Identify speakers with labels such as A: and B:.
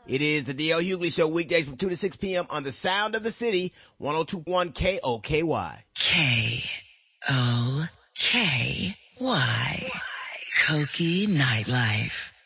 A: It is the D.L. Hughley Show, weekdays from 2 to 6 p.m. on the Sound of the City, 102.1 KOKY.
B: KOKY. Koki Nightlife.